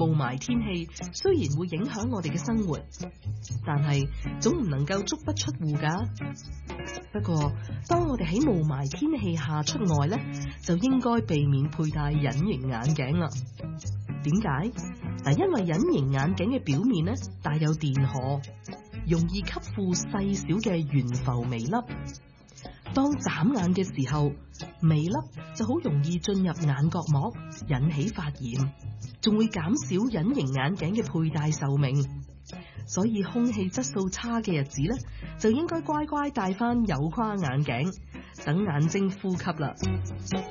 霧霾天氣雖然會影響我哋嘅生活，但係總唔能夠足不出戶㗎。不過，當我哋喺霧霾天氣下出外呢，就應該避免佩戴隱形眼鏡啦。點解？嗱，因為隱形眼鏡嘅表面呢，帶有電荷，容易吸附細小嘅懸浮微粒。當眨眼嘅時候，微粒就好容易進入眼角膜，引起發炎，仲會減少隱形眼鏡嘅佩戴壽命。所以空氣質素差嘅日子呢，就應該乖乖戴返有框眼鏡，等眼睛呼吸啦。